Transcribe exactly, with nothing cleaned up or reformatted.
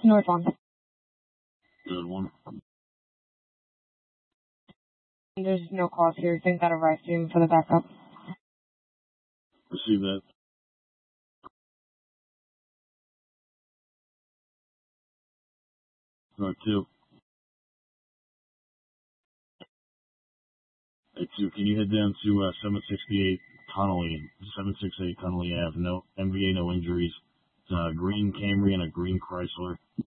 North one. Good one. There's no calls here. Think that arrived soon for the backup. Receive that. North two. Hey, two, can you head down to uh, seven sixty-eight Connolly, seven sixty-eight Connolly Avenue, no M V A, no injuries. It's a green Camry and a green Chrysler.